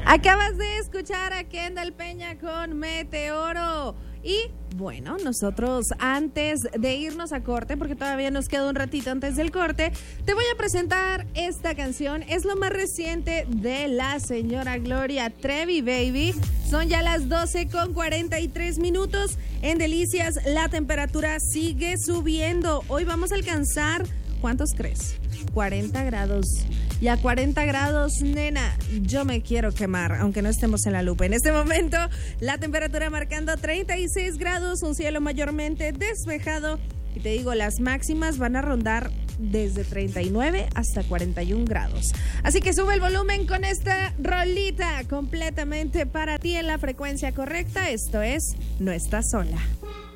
Acabas de escuchar a Kendall Peña con Meteoro. Y bueno, nosotros antes de irnos a corte, porque todavía nos queda un ratito antes del corte, te voy a presentar esta canción. Es lo más reciente de la señora Gloria Trevi, baby. Son ya las 12:43 en Delicias. La temperatura sigue subiendo. Hoy vamos a alcanzar, ¿cuántos crees? 40 grados. Y a 40 grados, nena, yo me quiero quemar, aunque no estemos en la lupa. En este momento, la temperatura marcando 36 grados, un cielo mayormente despejado. Y te digo, las máximas van a rondar desde 39 hasta 41 grados. Así que sube el volumen con esta rolita completamente para ti en la frecuencia correcta. Esto es No Estás Sola.